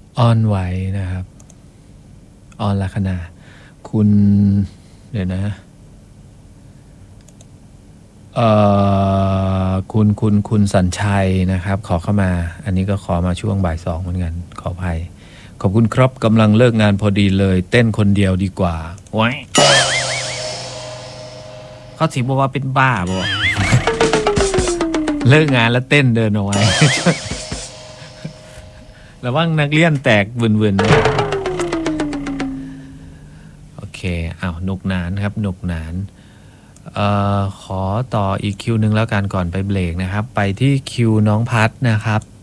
ออนไหวนะครับออนลัคนาคุณเดี๋ยวนะคุณสัญชัยนะครับขอเข้ามาอันนี้ก็ขอมาช่วงบ่ายสองเหมือนกันขออภัยขอบคุณครับกำลังเลิกงานพอดีเลยเต้นคนเดียวดีกว่าโอ้ยเขาสิบอกว่าเป็นบ้าบ่ เลิกงานแล้วเต้นเดินเอาไว้ ระวังนักเรียนแตกวืนๆนะโอเคอ้าวหนุกหนานครับหนุกหนานขอต่ออีกคิวหนึ่งแล้วกันก่อนไปเบรกนะครับไปที่คิวน้องพัดนะครับ